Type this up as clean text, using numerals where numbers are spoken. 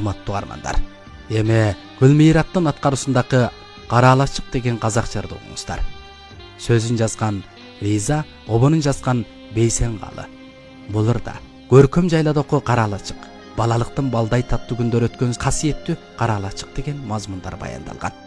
урматтуу армандар. Эми Гүлмираттын аткаруусундагы Кара алачык деген казак жырды угуңуздар. Сөзүн жазган Риза, обонун жазган Бейсен Калы. Бул ырда көркөм жайладагы Кара алачык, балалыктын балдай таттуу күндөр өткөн касиеттүү Кара алачык деген мазмундар баяндалган.